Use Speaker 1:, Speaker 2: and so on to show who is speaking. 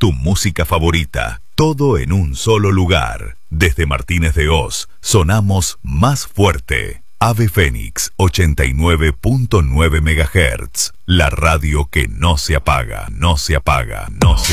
Speaker 1: tu música favorita, todo en un solo lugar. Desde Martínez de Hoz, sonamos más fuerte. Ave Fénix 89.9 MHz, la radio que no se apaga, no se apaga, no se